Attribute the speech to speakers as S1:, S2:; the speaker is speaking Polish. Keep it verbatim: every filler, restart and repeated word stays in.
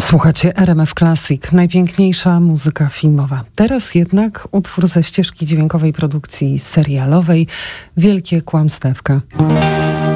S1: Słuchacie R M F Classic, najpiękniejsza muzyka filmowa. Teraz jednak utwór ze ścieżki dźwiękowej produkcji serialowej Wielkie Kłamstewka.